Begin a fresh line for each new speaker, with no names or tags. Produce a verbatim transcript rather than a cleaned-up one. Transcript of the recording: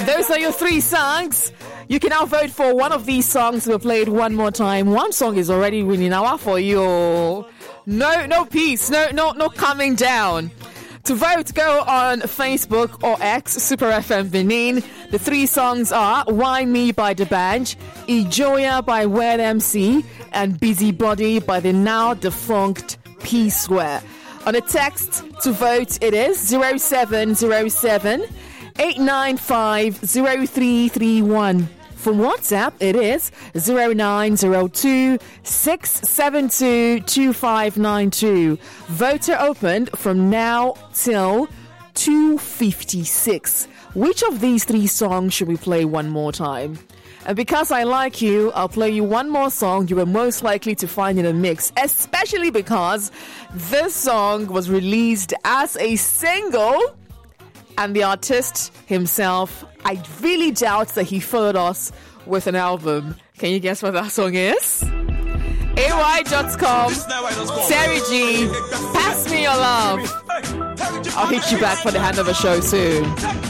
Those are your three songs. You can now vote for one of these songs. We'll play it one more time. One song is already winning. Now for you. No, no peace. No, no, no coming down. To vote, go on Facebook or X, Super F M Benin. The three songs are Why Me by The Banj, Ijoya by Wed M C, and Busybody by the now defunct P-Square. On a text to vote, it is zero seven zero seven, eight nine five, zero three three one. From WhatsApp, it is zero nine zero two, six seven two, two five nine two. Voter opened from now till two fifty-six. Which of these three songs should we play one more time? And because I like you, I'll play you one more song you were most likely to find in a mix, especially because this song was released as a single. And the artist himself, I really doubt that he followed us with an album. Can you guess what that song is? A Y dot com, Terry G, Pass Me Your Love. I'll hit you back for the hand of a show soon.